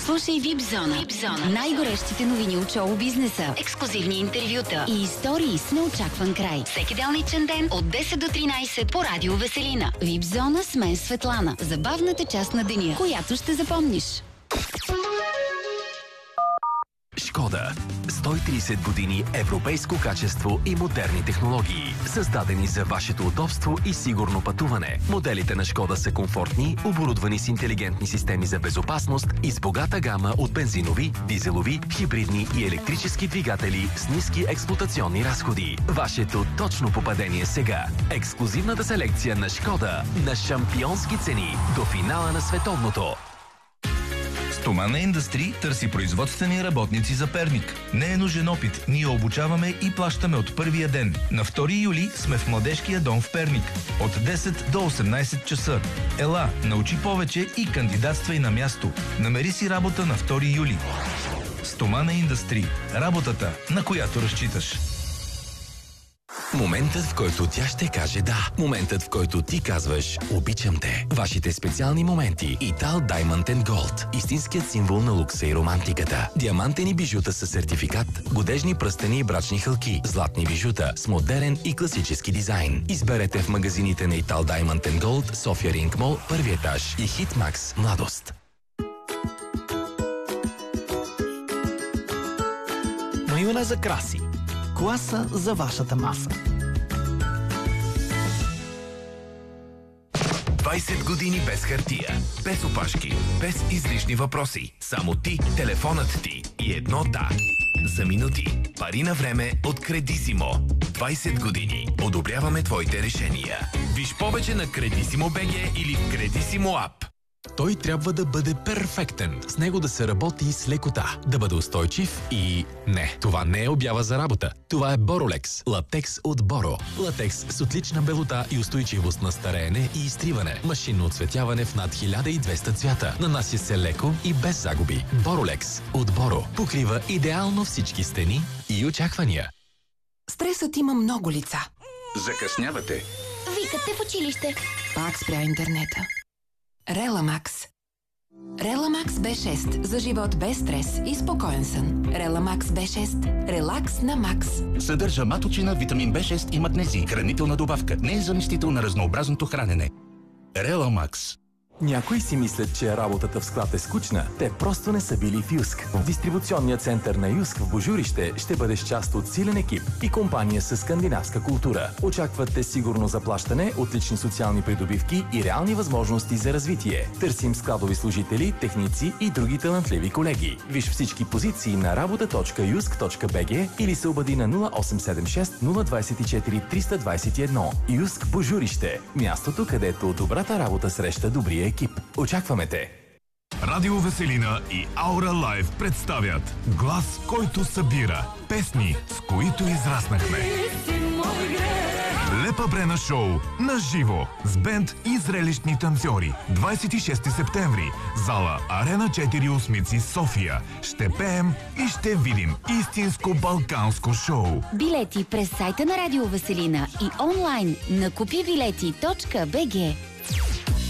Слушай Випзона. Най-горещите новини от шоу-бизнеса, ексклузивни интервюта и истории с неочакван край. Всеки делничен ден от 10 до 13 по Радио Веселина. Випзона с мен Светлана. Забавната част на деня, която ще запомниш. Шкода. 130 години европейско качество и модерни технологии. Създадени за вашето удобство и сигурно пътуване. Моделите на Шкода са комфортни, оборудвани с интелигентни системи за безопасност и с богата гама от бензинови, дизелови, хибридни и електрически двигатели с ниски експлоатационни разходи. Вашето точно попадение сега. Ексклузивната селекция на Шкода на шампионски цени до финала на световното. Стомана Индъстри търси производствени работници за Перник. Не е нужен опит. Ние обучаваме и плащаме от първия ден. На 2 юли сме в Младежкия дом в Перник. От 10 до 18 часа. Ела, научи повече и кандидатствай на място. Намери си работа на 2 юли. Стомана Индъстри. Работата, на която разчиташ. Моментът, в който тя ще каже да. Моментът, в който ти казваш обичам те. Вашите специални моменти. Итал Diamond Gold. Истинският символ на лукса и романтиката. Диамантени бижута със сертификат, годежни пръстени и брачни хълки, златни бижута с модерен и класически дизайн. Изберете в магазините на Итал Diamond Gold, София Ринг Мол, първи етаж и Хитмакс Младост. Майонеза Краси. Класа за вашата маса. 20 години без хартия, без опашки, без излишни въпроси. Само ти, телефонът ти и едно да. За минути. Пари на време от Кредисимо. 20 години. Одобряваме твоите решения. Виж повече на Кредисимо БГ или в Кредисимо ап. Той трябва да бъде перфектен. С него да се работи с лекота. Да бъде устойчив и... Не, това не е обява за работа. Това е Боролекс. Латекс от Боро. Латекс с отлична белота и устойчивост на стареене и изтриване. Машинно оцветяване в над 1200 цвята. Нанася се леко и без загуби. Боролекс от Боро. Покрива идеално всички стени и очаквания. Стресът има много лица. Закъснявате. Викате в училище. Пак спря интернета. Реламакс. Реламакс B6 за живот без стрес и спокоен сън. Реламакс B6. Релакс на макс. Съдържа маточина, витамин B6 и магнезий. Хранителна добавка. Не е заместител на разнообразното хранене. Реламакс. Някои си мислят, че работата в склад е скучна. Те просто не са били в Юск. В дистрибуционния център на Юск в Божурище ще бъдеш част от силен екип и компания с скандинавска култура. Очакват те сигурно заплащане, отлични социални придобивки и реални възможности за развитие. Търсим складови служители, техници и други талантливи колеги. Виж всички позиции на работа.юск.bg или се обади на 0876 024 321. Юск Божурище. Мястото, където добрата работа среща добрия екип. Очакваме те! Радио Веселина и Аура Лайв представят глас, който събира. Песни, с които израснахме. Лепа Брена шоу на живо с бенд и зрелищни танцори. 26 септември. Зала Арена 4 Осмици, София. Ще пеем и ще видим истинско балканско шоу. Билети през сайта на Радио Веселина и онлайн на купибилети.bg.